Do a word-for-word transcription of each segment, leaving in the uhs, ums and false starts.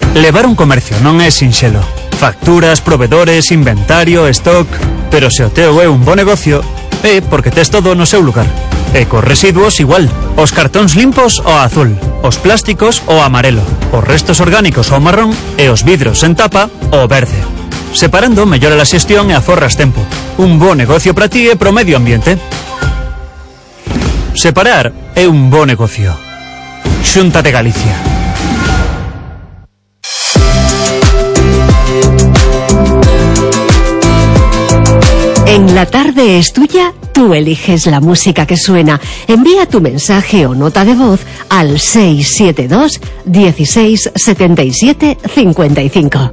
Levar un comercio non é sinxelo. Facturas, provedores, inventario, stock... Pero se o teu é un bo negocio, é porque tes todo no seu lugar. E cos residuos igual. Os cartóns limpos ao azul, os plásticos ao amarelo, os restos orgánicos ao marrón e os vidros en tapa ao verde. Separando mellora a xestión e aforras tempo. Un bo negocio para ti e pro medio ambiente. Separar é un bo negocio. Xunta de Galicia. En la tarde es tuya, tú eliges la música que suena. Envía tu mensaje o nota de voz al seis siete dos, dieciséis, setenta y siete, cincuenta y cinco.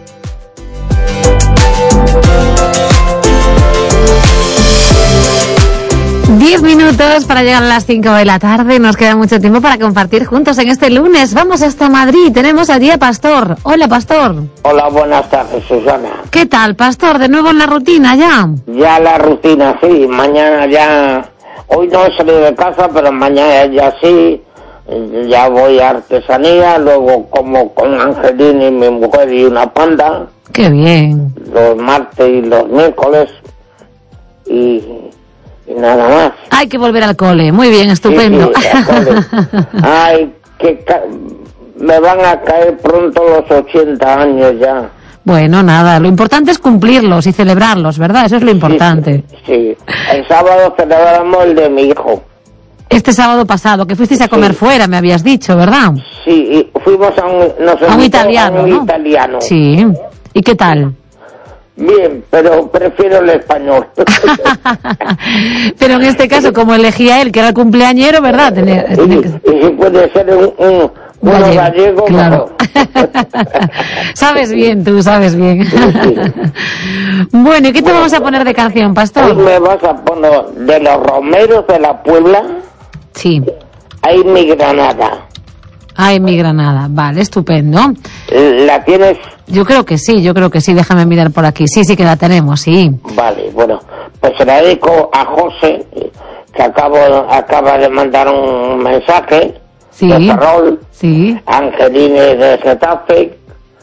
Diez minutos para llegar a las cinco de la tarde. Nos queda mucho tiempo para compartir juntos en este lunes. Vamos hasta Madrid. Tenemos allí a Pastor. Hola, Pastor. Hola, buenas tardes, Susana. ¿Qué tal, Pastor? ¿De nuevo en la rutina ya? Ya la rutina, sí. Mañana ya... Hoy no he salido de casa, pero mañana ya sí. Ya voy a artesanía. Luego como con Angelina y mi mujer y una panda. ¡Qué bien! Los martes y los miércoles. Y... Y nada más. Hay que volver al cole. Muy bien, estupendo. Sí, sí, al cole. Ay, que ca... me van a caer pronto los ochenta años ya. Bueno, nada, lo importante es cumplirlos y celebrarlos, ¿verdad? Eso es lo importante. Sí, sí. El sábado celebramos el de mi hijo. Este sábado pasado, que fuisteis a comer sí. fuera, me habías dicho, ¿verdad? Sí, y fuimos a un, nos a un italiano, a un ¿no? italiano. Sí. ¿Y qué tal? Bien, pero prefiero el español. Pero en este caso, como elegía él, que era el cumpleañero, ¿verdad? Tenía, tenía y, que... y si puede ser un, un, uno gallego, gallego, claro. Sabes bien, tú sabes bien. Sí, sí. Bueno, ¿y qué te vamos a poner de canción, Pastor? Hoy me vas a poner de los Romeros de la Puebla. Sí. Ahí mi Granada. Ay, mi Granada. Vale, estupendo. ¿La tienes? Yo creo que sí, yo creo que sí. Déjame mirar por aquí. Sí, sí que la tenemos, sí. Vale, bueno. Pues se la dedico a José, que acabo, acaba de mandar un mensaje. Sí. De Ferrol. Sí. A Angelina de Getafe.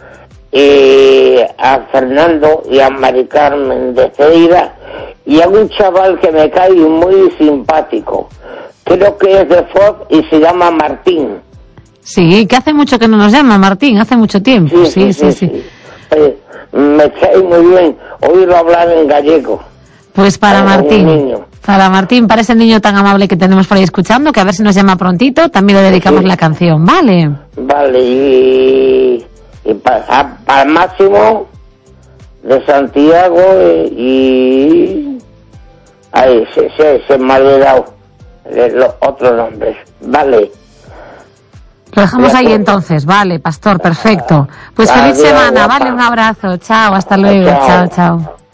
Y a Fernando y a Mari Carmen de Ceira. Y a un chaval que me cae muy simpático. Creo que es de Foz y se llama Martín. Sí, que hace mucho que no nos llama, Martín, hace mucho tiempo. Sí, sí, sí. sí, sí. sí. Eh, me cae muy bien oírlo hablar en gallego. Pues para Como Martín, para Martín, para ese niño tan amable que tenemos por ahí escuchando, que a ver si nos llama prontito, también le dedicamos sí. la canción, ¿vale? Vale, y, y para, para Máximo de Santiago y... Ahí, se, se, se me ha olvidado los otros nombres, vale. Lo dejamos ahí entonces, vale, Pastor, perfecto. Pues feliz semana, vale, un abrazo, chao, hasta luego, chao, chao.